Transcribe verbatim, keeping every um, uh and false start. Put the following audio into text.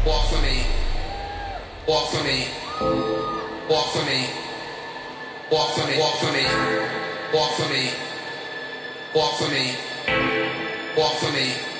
walk for me, walk for me, walk for me, walk for me, walk for me, walk for me, walk for me, walk for me.